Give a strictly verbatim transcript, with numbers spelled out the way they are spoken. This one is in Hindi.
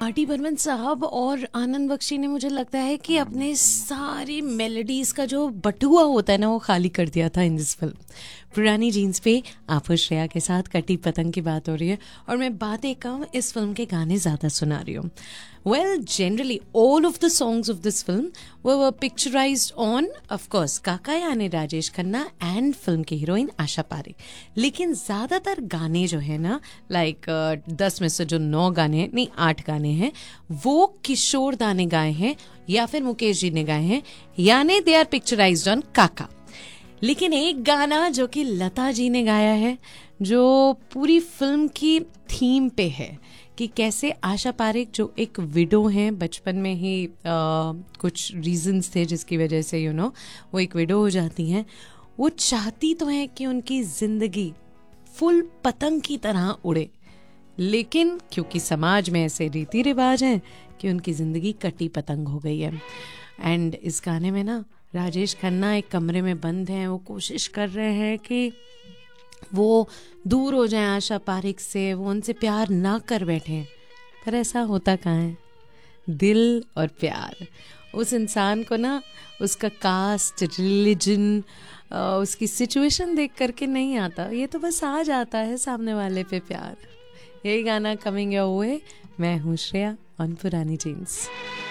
आर डी बर्मन साहब और आनंद बख्शी ने मुझे लगता है कि अपने सारी मेलोडीज का जो बटुआ होता है ना वो खाली कर दिया था इन दिस फिल्म। पुरानी जीन्स पे आप और श्रेया के साथ कटी पतंग की बात हो रही है और मैं बातें कम इस फिल्म के गाने ज़्यादा सुना रही हूँ। Well, generally, all of the songs of this film were, were picturized on, of course, काका यानी राजेश खन्ना एंड फिल्म की हीरोइन आशा पारेख। लेकिन ज़्यादातर गाने जो है ना, लाइक like, uh, दस में से जो नौ गाने हैं, नहीं आठ गाने हैं, वो किशोर दा ने गाए हैं या फिर मुकेश जी ने गाए हैं, यानी दे आर पिक्चराइज्ड ऑन काका। लेकिन एक गाना जो कि लता जी ने गाया है, जो पूरी फिल्म की थीम पे है कि कैसे आशा पारेख जो एक विडो हैं, बचपन में ही आ, कुछ रीजंस थे जिसकी वजह से यू you नो know, वो एक विडो हो जाती हैं। वो चाहती तो है कि उनकी जिंदगी फुल पतंग की तरह उड़े, लेकिन क्योंकि समाज में ऐसे रीति रिवाज हैं कि उनकी जिंदगी कटी पतंग हो गई है। एंड इस गाने में ना राजेश खन्ना एक कमरे में बंद हैं, वो कोशिश कर रहे हैं कि वो दूर हो जाए आशा पारेख से, वो उनसे प्यार ना कर बैठे, पर ऐसा होता कहाँ है। दिल और प्यार उस इंसान को ना उसका कास्ट, रिलीजन, उसकी सिचुएशन देख करके नहीं आता, ये तो बस आ जाता है सामने वाले पे प्यार। यही गाना कमिंग योर वे, मैं हूँ श्रेया ऑन पुरानी जीन्स।